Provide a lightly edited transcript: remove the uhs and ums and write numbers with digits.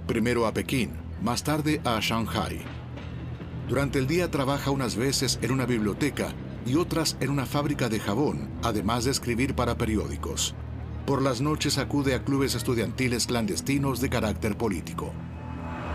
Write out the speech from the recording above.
primero a Pekín, más tarde a Shanghái. Durante el día trabaja unas veces en una biblioteca y otras en una fábrica de jabón, además de escribir para periódicos. Por las noches acude a clubes estudiantiles clandestinos de carácter político.